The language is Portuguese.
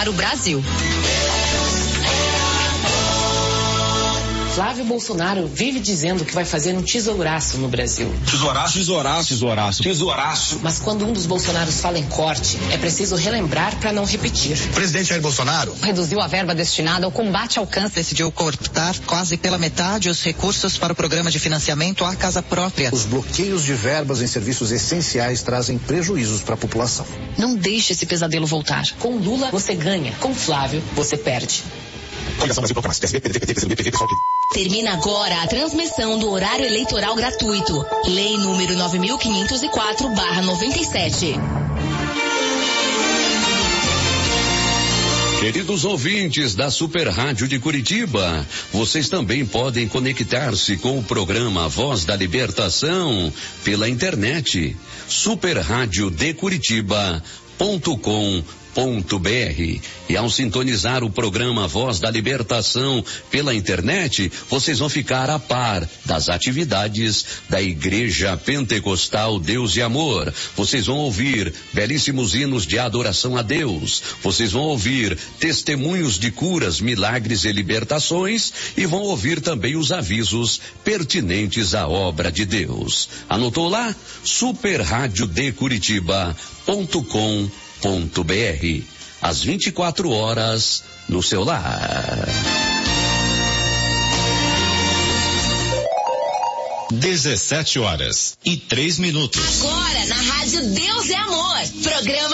para o Brasil. Flávio Bolsonaro vive dizendo que vai fazer um tesouraço no Brasil. Tesouraço. Mas quando um dos Bolsonaros fala em corte, é preciso relembrar para não repetir. O presidente Jair Bolsonaro Reduziu a verba destinada ao combate ao câncer. Decidiu cortar quase pela metade os recursos para o programa de financiamento à casa própria. Os bloqueios de verbas em serviços essenciais trazem prejuízos para a população. Não deixe esse pesadelo voltar. Com Lula, você ganha. Com Flávio, você perde. Termina agora a transmissão do horário eleitoral gratuito. Lei número 9504/97. Queridos ouvintes da Super Rádio de Curitiba, vocês também podem conectar-se com o programa Voz da Libertação pela internet, superradiodecuritiba.com.br. E ao sintonizar o programa Voz da Libertação pela internet, vocês vão ficar a par das atividades da Igreja Pentecostal Deus e Amor. Vocês vão ouvir belíssimos hinos de adoração a Deus. Vocês vão ouvir testemunhos de curas, milagres e libertações, e vão ouvir também os avisos pertinentes à obra de Deus. Anotou lá? superradiodecuritiba.com.br. Às 24 horas no seu lar. 17 horas e 3 minutos. Agora na Rádio Deus é Amor. Programa